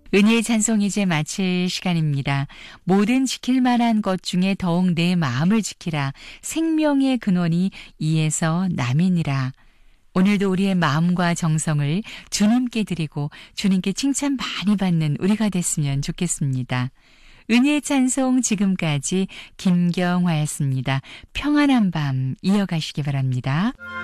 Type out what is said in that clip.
은혜의 찬송 이제 마칠 시간입니다. 모든 지킬 만한 것 중에 더욱 내 마음을 지키라. 생명의 근원이 이에서 남이니라. 오늘도 우리의 마음과 정성을 주님께 드리고 주님께 칭찬 많이 받는 우리가 됐으면 좋겠습니다. 은혜의 찬송 지금까지 김경화였습니다. 평안한 밤 이어가시기 바랍니다.